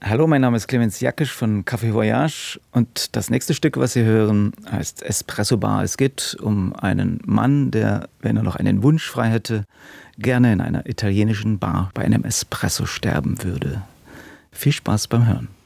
Hallo, mein Name ist Clemens Jackisch von Café Voyage und das nächste Stück, was Sie hören, heißt Espresso Bar. Es geht um einen Mann, der, wenn er noch einen Wunsch frei hätte, gerne in einer italienischen Bar bei einem Espresso sterben würde. Viel Spaß beim Hören.